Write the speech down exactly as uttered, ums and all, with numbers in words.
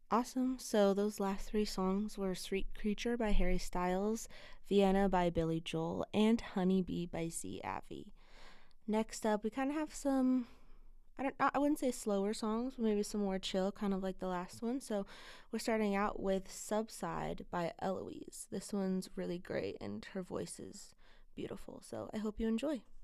Awesome. So those last three songs were Sweet Creature by Harry Styles, Vienna by Billy Joel, and Honeybee by Z Avi. Next up, we kind of have some, I don't I wouldn't say slower songs, but maybe some more chill, kind of like the last one. So we're starting out with Subside by Eloise. This one's really great and her voice is beautiful. So I hope you enjoy.